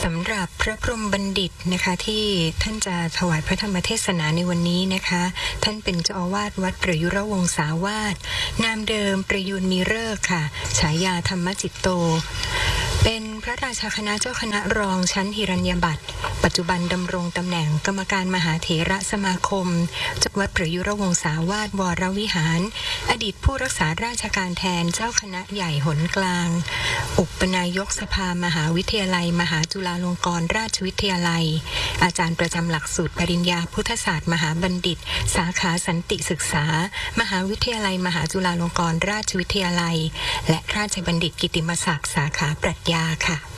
สำหรับพระพรหมบัณฑิตนะคะที่ท่านจะถวายพระธรรมเทศนาในวันนี้นะคะท่านเป็นเจ้าอาวาสวัดประยุรวงศาวาสนามเดิมประยูรมีฤกษ์ค่ะฉายาธรรมจิตโตเป็นพระราชาคณะเจ้าคณะรองชั้นหิรัญญบัตรปัจจุบันดำรงตำแหน่งกรรมการมหาเถระสมาคมจักรวัดประยุรวงศาวาสวรวิหารอดีตผู้รักษาราชการแทนเจ้าคณะใหญ่หนกลางอุปนายกสภามหาวิทยาลัยมหาจุฬาลงกรณราชวิทยาลัยอาจารย์ประจำหลักสูตรปริญญาพุทธศาสตร์มหาบัณฑิตสาขาสันติศึกษามหาวิทยาลัยมหาจุฬาลงกรณราชวิทยาลัยและราชบัณฑิตกิตติมศักดิ์สาขาปรัชญาค่ะ